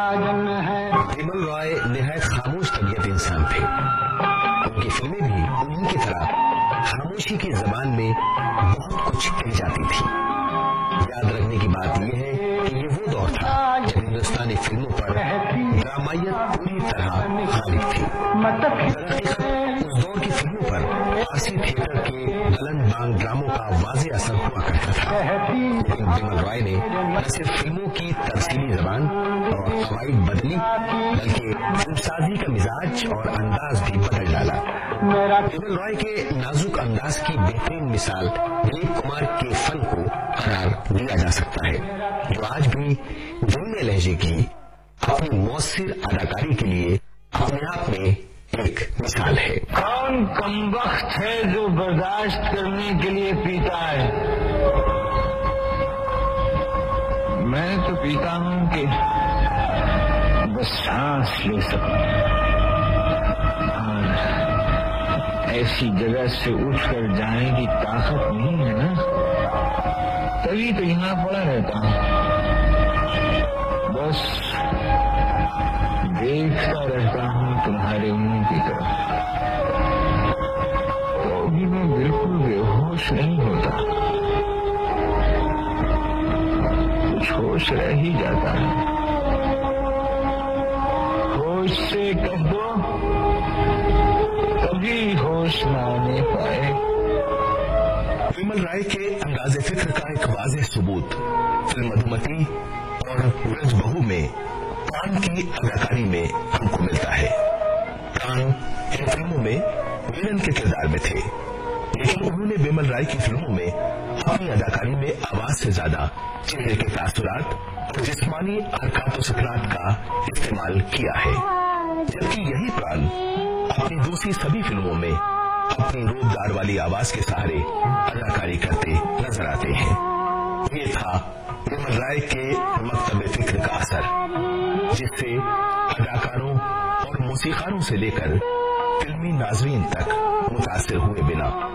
बिमल रॉय निहायत खामोश तबीयत इंसान थे। उनकी फिल्में भी उन्हीं की तरह खामोशी की जबान में बहुत कुछ कही जाती थी। याद रखने की बात यह है कि ये वो दौर था जब हिंदुस्तानी फिल्मों पर ड्रामायत पूरी तरह गालिब थी। उस दौर की फिल्मों पर फारसी थिएटर के बुलंद बांग ड्रामों का वाज़ेह असर हुआ करता था। लेकिन बिमल रॉय ने न सिर्फ फिल्मों की तरसीली जबान और कवायद बदली, बल्कि फिल्मसाजी का मिजाज और अंदाज भी बदल डाला। बिमल रॉय के नाजुक अंदाज की बेहतरीन मिसाल दिलीप कुमार के फन को करार दिया जा सकता है, जो आज भी धीमे लहजे की अपनी मौसिर अदाकारी के लिए अपने आप में एक मिसाल है। कौन कमबख्त है जो बर्दाश्त करने के लिए पीता है? मैं तो पीता हूं कि बस सांस ले सकूं, और ऐसी जगह से उठकर जाने की ताकत नहीं है ना, तभी तो यहां पड़ा रहता हूं, बस देखता रहता हूं तुम्हारे मुंह की तरफ। तो भी मैं बिल्कुल बेहोश नहीं होता, कुछ होश रह ही जाता है। होश से कह दो कभी होश न आने पाए। बिमल रॉय के अंदाज़े फिक्र का एक वाज़ेह सबूत फिल्म मधुमती और ब्रजबहू में प्राण की अदाकारी में हमको मिलता है। प्राण इन फिल्मों में विलन के किरदार में थे, लेकिन उन्होंने बिमल रॉय की फिल्मों में अपनी अदाकारी में आवाज से ज्यादा चेहरे के तासुरात और जिस्मानी हरकत और सकरात का इस्तेमाल किया है। जबकि यही प्राण अपनी दूसरी सभी फिल्मों में अपनी रूपदार वाली आवाज के सहारे अदाकारी करते नजर आते हैं। ये था बिमल रॉय के मकतब फिक्र का असर, जिससे अदाकारों और मौसीकारों से लेकर फिल्मी नाज़रीन तक मुतासिर हुए बिना